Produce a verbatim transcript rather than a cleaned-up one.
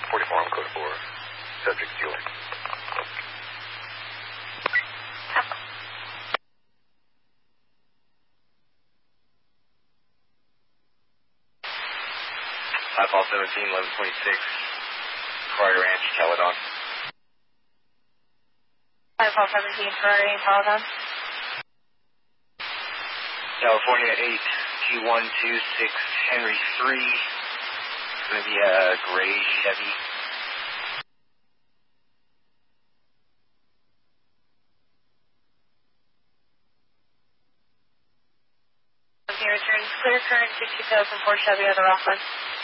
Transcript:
forty-four on code four. Subject fueling. Five Ball seventeen, eleven twenty-six. Ferrari Ranch, Caledon. Five Ball seventeen, Ferrari and Caledon. California eight, Q one two six, Henry three. It's going to be a gray Chevy. Okay, returns clear current sixty thousand four Chevy on the Rockland.